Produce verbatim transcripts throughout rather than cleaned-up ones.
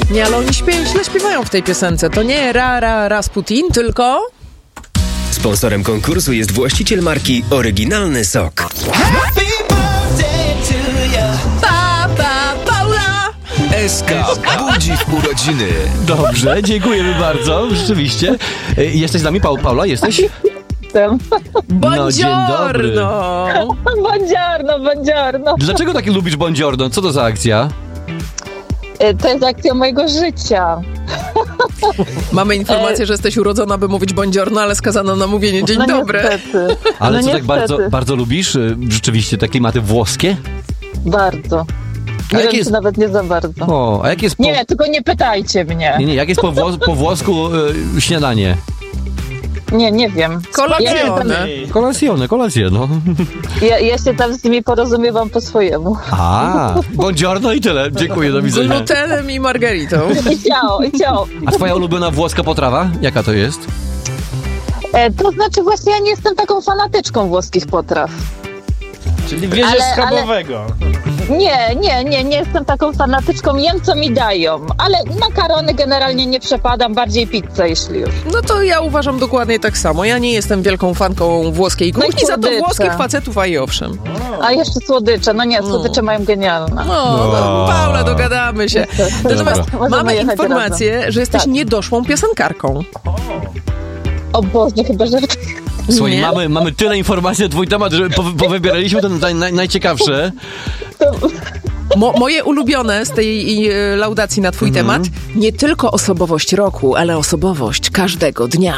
Nie, ale oni śpiewają, źle śpiewają w tej piosence. To nie Ra Ra Rasputin, tylko... Sponsorem konkursu jest właściciel marki Oryginalny Sok. Happy birthday to you. Pa, pa, Paula! S K budzi w urodziny. Dobrze, dziękujemy bardzo, rzeczywiście. E, Jesteś z nami, Paul, Paula, jesteś? Jestem. No, dzień dobry. Buongiorno! Buongiorno, buongiorno. Dlaczego tak lubisz Buongiorno? Co to za akcja? E, To jest akcja mojego życia. Mamy informację, że jesteś urodzona, by mówić buongiorno, ale skazana na mówienie dzień No dobry. niestety. Ale no co, tak niestety. bardzo, bardzo lubisz? e, Rzeczywiście te klimaty włoskie? Bardzo. A Nie jak wiem, jest- czy nawet nie za bardzo. O, a jak jest po... Nie, tylko nie pytajcie mnie. Nie, nie, jak jest po, włos... po włosku e, śniadanie? Nie, nie wiem. Kolazione. Kolacjone, kolację, no. Ja, ja się tam z nimi porozumiewam po swojemu. A, Buongiorno i tyle. Dziękuję, do widzenia. Glutenem i margaritą. I ciao, i ciao. A twoja ulubiona włoska potrawa? Jaka to jest? E, to znaczy właśnie ja nie jestem taką fanatyczką włoskich potraw. Czyli wieziesz Ale- schabowego. Nie, nie, nie, nie jestem taką fanatyczką. Jem, co mi dają. Ale makarony generalnie nie przepadam, bardziej pizzę, jeśli już. No to ja uważam dokładnie tak samo. Ja nie jestem wielką fanką włoskiej No i kuchni, za to słodycze. włoskich facetów, a i owszem. A jeszcze słodycze. No nie, słodycze mają genialne. No, no, Paula, dogadamy się. Natomiast Możemy mamy jechać informację, że jesteś Tak. niedoszłą piosenkarką. O Boże, chyba żart. Słuchaj, Nie? mamy, mamy tyle informacji na twój temat, że po, powybieraliśmy te naj, naj, najciekawsze. Mo, moje ulubione z tej e, laudacji na twój Mhm. temat, nie tylko osobowość roku, ale osobowość każdego dnia.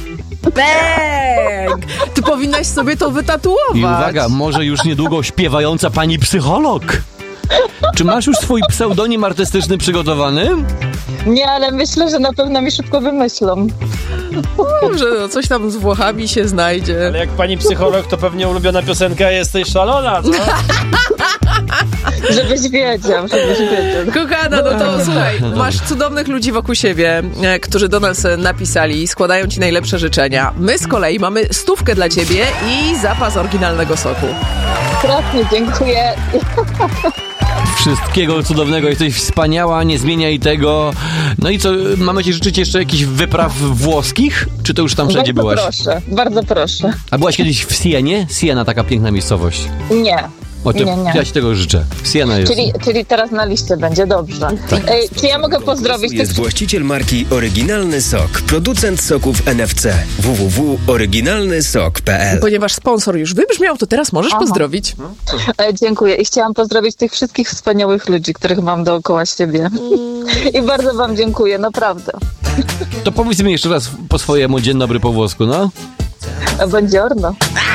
Bang! Ty powinnaś sobie to wytatuować. I uwaga, może już niedługo śpiewająca pani psycholog. Czy masz już swój pseudonim artystyczny przygotowany? Nie, ale myślę, że na pewno mi szybko wymyślą. Że no, coś tam z Włochami się znajdzie. Ale jak pani psycholog, to pewnie ulubiona piosenka Jesteś szalona, co? Żebyś wiedział, żebyś wiedział. Kochana, no to słuchaj, masz cudownych ludzi wokół siebie, e, którzy do nas e, napisali, składają ci najlepsze życzenia. My z kolei mamy stówkę dla ciebie i zapas oryginalnego soku. Strasznie dziękuję. Wszystkiego cudownego, jesteś wspaniała, nie zmieniaj tego. No i co, mamy ci życzyć jeszcze jakichś wypraw włoskich? Czy to już tam wszędzie Bardzo byłaś? proszę, bardzo proszę. A byłaś kiedyś w Sienie? Siena, taka piękna miejscowość. Nie. O, to, Nie, nie. Ja ci tego życzę. Siena jest. Czyli, czyli teraz na liście będzie, dobrze. Ej, czy ja mogę pozdrowić tych... Jest właściciel marki Oryginalny Sok, producent soków N F C. w w w kropka oryginalny sok kropka p l. Ponieważ sponsor już wybrzmiał, to teraz możesz Aha. pozdrowić. E, dziękuję i chciałam pozdrowić tych wszystkich wspaniałych ludzi, których mam dookoła siebie. I bardzo wam dziękuję, naprawdę. To powiedz mi jeszcze raz po swojemu dzień dobry po włosku, no. Buongiorno.